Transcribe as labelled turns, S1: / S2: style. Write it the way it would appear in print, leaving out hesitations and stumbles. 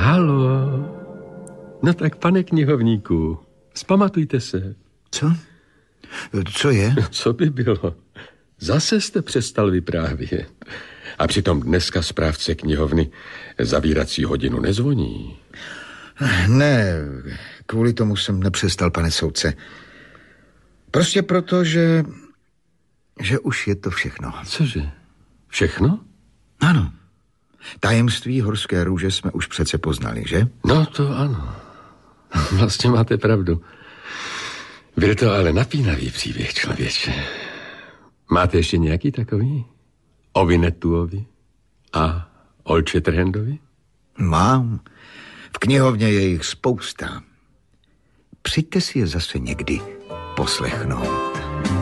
S1: Halo. No tak, pane knihovníku, vzpamatujte se.
S2: Co? Co je?
S1: Co by bylo? Zase jste přestal vyprávět. A přitom dneska správce knihovny zavírací hodinu nezvoní.
S2: Ne, kvůli tomu jsem nepřestal, pane soudce. Prostě proto, že už je to všechno.
S1: Cože? Všechno?
S2: Ano. Tajemství horské růže jsme už přece poznali, že?
S1: No to ano. Vlastně máte pravdu. Byl to ale napínavý příběh, člověče. Máte ještě nějaký takový? O Vinetuovi a Old Shatterhandovi?
S2: Mám. V knihovně je jich spousta. Přijďte si je zase někdy poslechnout.